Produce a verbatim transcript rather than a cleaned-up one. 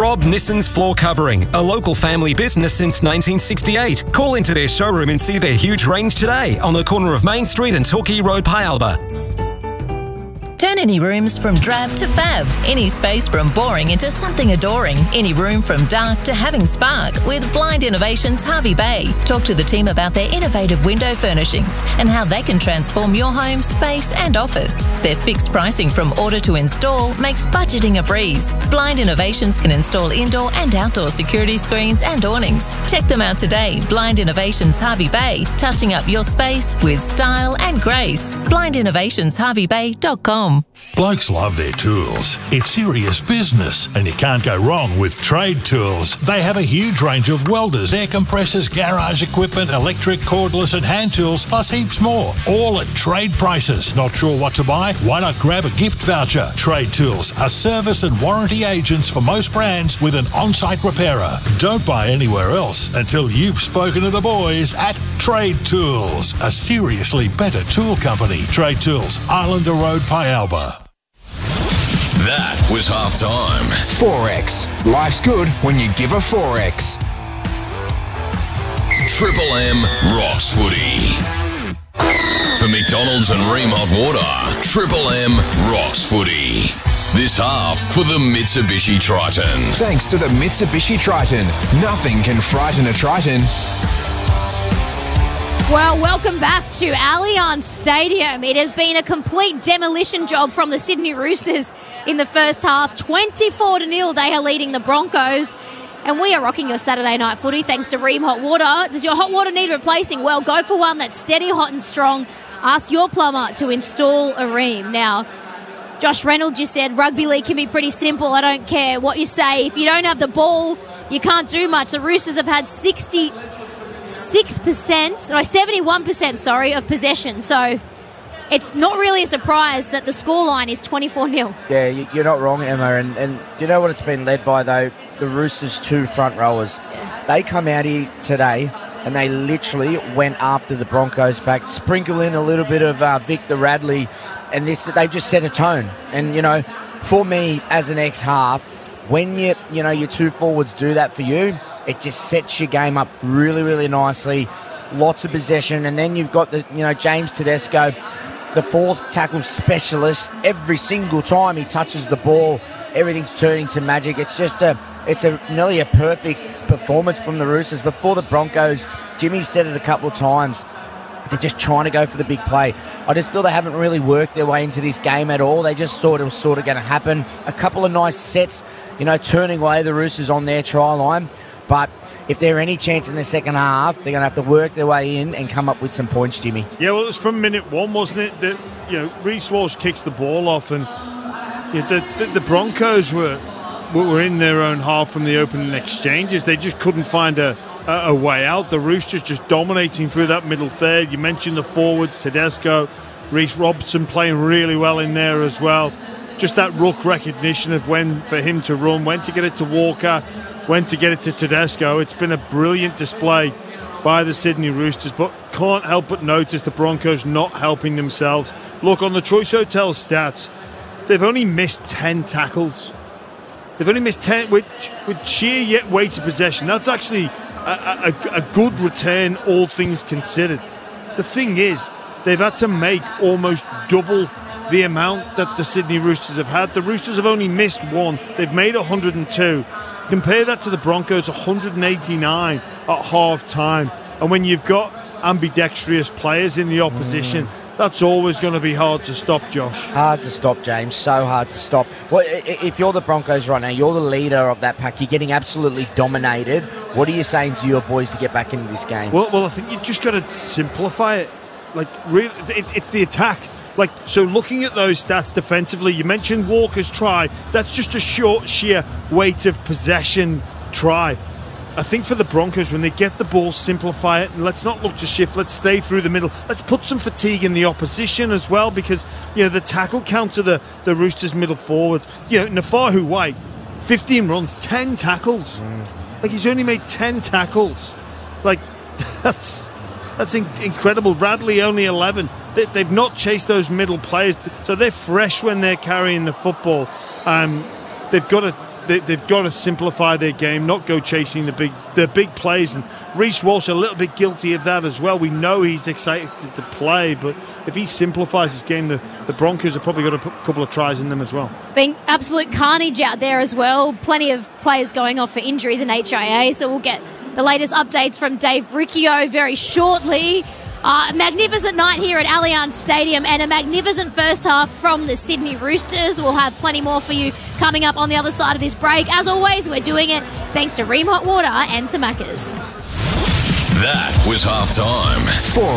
Rob Nissan's Floor Covering, a local family business since nineteen sixty-eight. Call into their showroom and see their huge range today on the corner of Main Street and Torquay Road, Pyalba. Turn any rooms from drab to fab. Any space from boring into something adoring. Any room from dark to having spark with Blind Innovations Harvey Bay. Talk to the team about their innovative window furnishings and how they can transform your home, space and office. Their fixed pricing from order to install makes budgeting a breeze. Blind Innovations can install indoor and outdoor security screens and awnings. Check them out today. Blind Innovations Harvey Bay, touching up your space with style and grace. blind innovations harvey bay dot com. Blokes love their tools. It's serious business, and you can't go wrong with Trade Tools. They have a huge range of welders, air compressors, garage equipment, electric, cordless and hand tools, plus heaps more, all at trade prices. Not sure what to buy? Why not grab a gift voucher? Trade Tools are service and warranty agents for most brands with an on-site repairer. Don't buy anywhere else until you've spoken to the boys at Trade Tools, a seriously better tool company. Trade Tools, Islander Road, Pyalba. That was halftime. Forex. Life's good when you give a Forex. Triple M rocks footy. For McDonald's and Ream Hot Water, Triple M rocks footy. This half for the Mitsubishi Triton. Thanks to the Mitsubishi Triton. Nothing can frighten a Triton. Well, welcome back to Allianz Stadium. It has been a complete demolition job from the Sydney Roosters in the first half. twenty-four to nil, they are leading the Broncos. And we are rocking your Saturday night footy thanks to Ream Hot Water. Does your hot water need replacing? Well, go for one that's steady, hot and strong. Ask your plumber to install a Ream. Now, Josh Reynolds just said rugby league can be pretty simple. I don't care what you say. If you don't have the ball, you can't do much. The Roosters have had sixty... Six percent, no, seventy-one percent, sorry, of possession. So it's not really a surprise that the scoreline is twenty-four nil. Yeah, you're not wrong, Emma. And, and do you know what it's been led by, though? The Roosters' two front rowers. Yeah. They come out here today and they literally went after the Broncos back, sprinkle in a little bit of uh, Victor Radley, and this they've just set a tone. And, you know, for me as an ex-half, when you, you know, your two forwards do that for you, it just sets your game up really, really nicely. Lots of possession. And then you've got the, you know, James Tedesco, the fourth tackle specialist. Every single time he touches the ball, everything's turning to magic. It's just a, it's a nearly a perfect performance from the Roosters. Before the Broncos, Jimmy said it a couple of times, they're just trying to go for the big play. I just feel they haven't really worked their way into this game at all. They just thought it was sort of going to happen. A couple of nice sets, you know, turning away the Roosters on their try line. But if they're any chance in the second half, they're going to have to work their way in and come up with some points, Jimmy. Yeah, well, it was from minute one, wasn't it? That, you know, Reece Walsh kicks the ball off, and you know, the, the, the Broncos were were in their own half from the opening exchanges. They just couldn't find a, a, a way out. The Roosters just dominating through that middle third. You mentioned the forwards, Tedesco, Reece Robson playing really well in there as well. Just that ruck recognition of when for him to run, when to get it to Walker, when to get it to Tedesco. It's been a brilliant display by the Sydney Roosters, but can't help but notice the Broncos not helping themselves. Look, on the Choice Hotels stats, they've only missed ten tackles. They've only missed ten, which with sheer yet weight of possession. That's actually a, a, a good return, all things considered. The thing is, they've had to make almost double the amount that the Sydney Roosters have had. The Roosters have only missed one. They've made one hundred and two. Compare that to the Broncos, one hundred eighty-nine at half-time. And when you've got ambidextrous players in the opposition, mm. that's always going to be hard to stop, Josh. Hard to stop, James. So hard to stop. Well, if you're the Broncos right now, you're the leader of that pack. You're getting absolutely dominated. What are you saying to your boys to get back into this game? Well, well I think you've just got to simplify it. Like, really, it, it's the attack. Like, so looking at those stats defensively, you mentioned Walker's try. That's just a short, sheer weight of possession try. I think for the Broncos, when they get the ball, simplify it, and let's not look to shift. Let's stay through the middle. Let's put some fatigue in the opposition as well, because, you know, the tackle count to the, the Roosters middle forwards. You know, Nafahu White, fifteen runs, ten tackles. Mm. Like, he's only made ten tackles. Like, that's that's in- incredible. Radley only eleven. They, they've not chased those middle players, so they're fresh when they're carrying the football. Um, they've got to they, they've got to simplify their game, not go chasing the big the big plays. And Reece Walsh a little bit guilty of that as well. We know he's excited to play, but if he simplifies his game, the, the Broncos have probably got a p- couple of tries in them as well. It's been absolute carnage out there as well. Plenty of players going off for injuries in H I A, so we'll get the latest updates from Dave Riccio very shortly. Uh, a magnificent night here at Allianz Stadium and a magnificent first half from the Sydney Roosters. We'll have plenty more for you coming up on the other side of this break. As always, we're doing it thanks to Ream Hot Water and to Macca's. That was half time. For